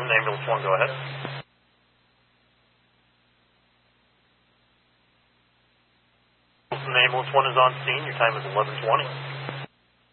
Ambulance 1, go ahead. Ambulance 1 is on scene. Your time is 11:20.